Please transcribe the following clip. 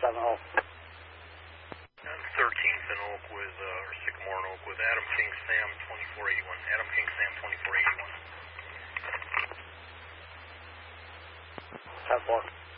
on the Oak. 13th and Oak with, or Sycamore and Oak with Adam King Sam 2481. Adam King Sam 2481. 10-4.